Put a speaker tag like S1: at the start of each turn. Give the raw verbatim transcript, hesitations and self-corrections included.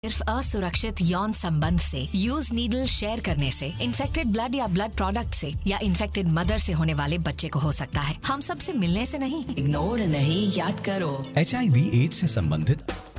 S1: सिर्फ असुरक्षित यौन संबंध से, यूज नीडल शेयर करने से, इन्फेक्टेड ब्लड या ब्लड प्रोडक्ट से या इन्फेक्टेड मदर से होने वाले बच्चे को हो सकता है। हम सबसे मिलने से नहीं,
S2: इग्नोर नहीं, याद करो।
S3: एच आई वी एड्स से संबंधित